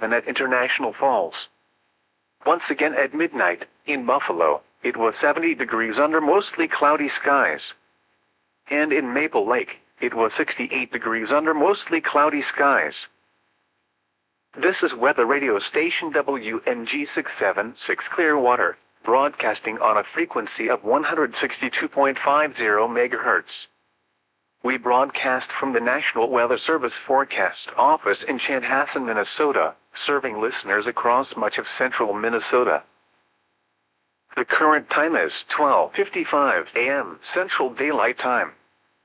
67 at International Falls. Once again at midnight, in Buffalo, it was 70 degrees under mostly cloudy skies. And in Maple Lake, it was 68 degrees under mostly cloudy skies. This is weather radio station WNG 676 Clearwater, broadcasting on a frequency of 162.50 MHz. We broadcast from the National Weather Service Forecast Office in Chanhassen, Minnesota, serving listeners across much of central Minnesota. The current time is 12:55 a.m. Central Daylight Time.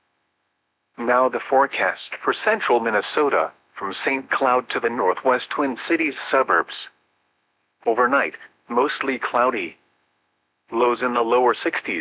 Now the forecast for central Minnesota, from St. Cloud to the northwest Twin Cities suburbs. Overnight, mostly cloudy. Lows in the lower 60s.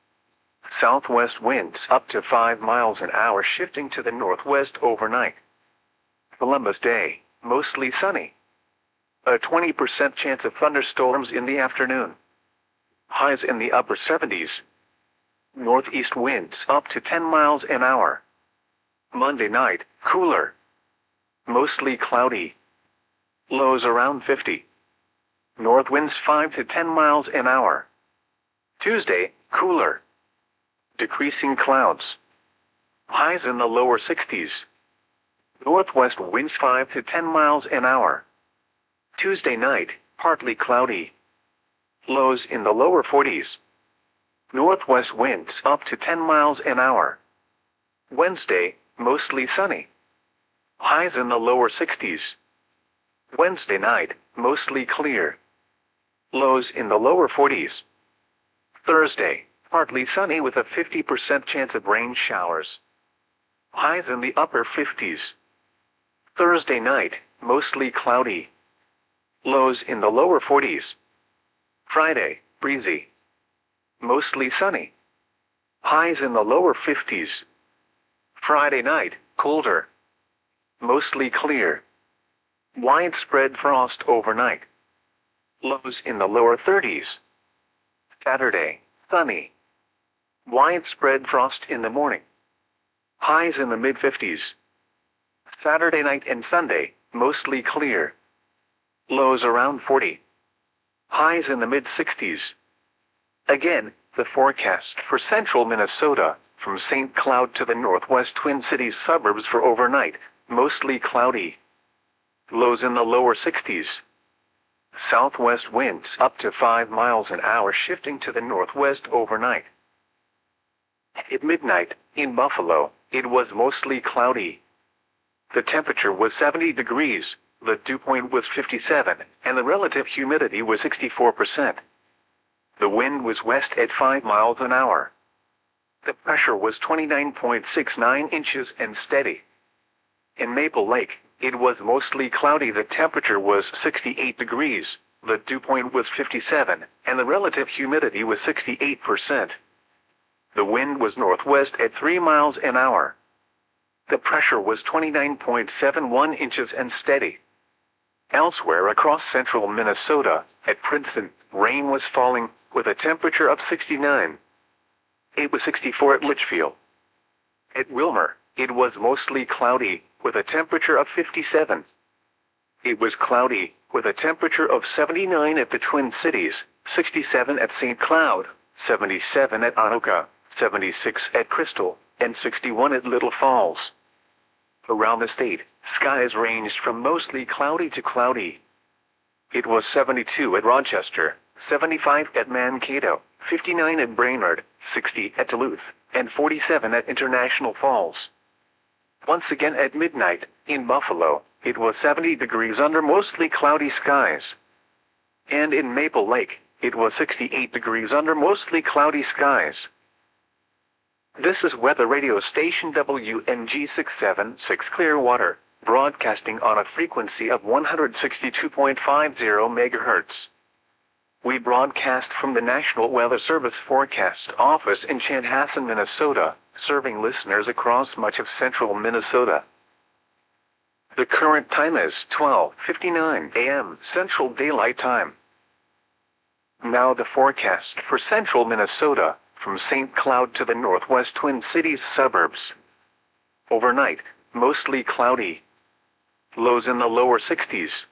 Southwest winds up to 5 miles an hour shifting to the northwest overnight. Columbus Day, mostly sunny. A 20% chance of thunderstorms in the afternoon. Highs in the upper 70s. Northeast winds up to 10 miles an hour. Monday night, cooler. Mostly cloudy. Lows around 50. North winds 5 to 10 miles an hour. Tuesday, cooler. Decreasing clouds. Highs in the lower 60s. Northwest winds 5 to 10 miles an hour. Tuesday night, partly cloudy. Lows in the lower 40s. Northwest winds up to 10 miles an hour. Wednesday, mostly sunny. Highs in the lower 60s. Wednesday night, mostly clear. Lows in the lower 40s. Thursday, partly sunny with a 50% chance of rain showers. Highs in the upper 50s. Thursday night, mostly cloudy. Lows in the lower 40s. Friday, breezy. Mostly sunny. Highs in the lower 50s. Friday night, colder. Mostly clear. Widespread frost overnight. Lows in the lower 30s. Saturday, sunny. Widespread frost in the morning. Highs in the mid-50s. Saturday night and Sunday, mostly clear. Lows around 40. Highs in the mid-60s. Again, the forecast for central Minnesota, from St. Cloud to the northwest Twin Cities suburbs for overnight, mostly cloudy. Lows in the lower 60s. Southwest winds up to 5 miles an hour shifting to the northwest overnight. At midnight, in Buffalo, it was mostly cloudy. The temperature was 70 degrees, the dew point was 57, and the relative humidity was 64%. The wind was west at 5 miles an hour. The pressure was 29.69 inches and steady. In Maple Lake, it was mostly cloudy. The temperature was 68 degrees, the dew point was 57, and the relative humidity was 68%. The wind was northwest at 3 miles an hour. The pressure was 29.71 inches and steady. Elsewhere across central Minnesota, at Princeton, rain was falling, with a temperature of 69. It was 64 at Litchfield. At Wilmer, it was mostly cloudy, with a temperature of 57. It was cloudy, with a temperature of 79 at the Twin Cities, 67 at St. Cloud, 77 at Anoka, 76 at Crystal, and 61 at Little Falls. Around the state, skies ranged from mostly cloudy to cloudy. It was 72 at Rochester, 75 at Mankato, 59 at Brainerd, 60 at Duluth, and 47 at International Falls. Once again at midnight, in Buffalo, it was 70 degrees under mostly cloudy skies. And in Maple Lake, it was 68 degrees under mostly cloudy skies. This is weather radio station WNG 676 Clearwater, broadcasting on a frequency of 162.50 MHz. We broadcast from the National Weather Service Forecast Office in Chanhassen, Minnesota, serving listeners across much of central Minnesota. The current time is 12:59 a.m. Central Daylight Time. Now the forecast for central Minnesota, from St. Cloud to the northwest Twin Cities suburbs. Overnight, mostly cloudy. Lows in the lower 60s.